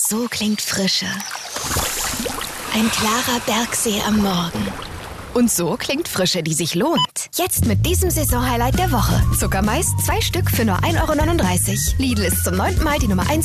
So klingt Frische. Ein klarer Bergsee am Morgen. Und so klingt Frische, die sich lohnt. Jetzt mit diesem Saisonhighlight der Woche. Zuckermais 2 Stück für nur 1,39 €. Lidl ist zum 9. Mal die Nummer 1